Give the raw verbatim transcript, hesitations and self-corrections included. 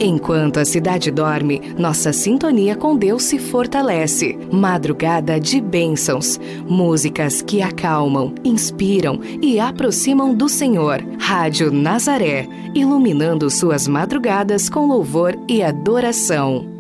Enquanto a cidade dorme, nossa sintonia com Deus se fortalece. Madrugada de bênçãos, músicas que acalmam, inspiram e aproximam do Senhor. Rádio Nazaré, iluminando suas madrugadas com louvor e adoração.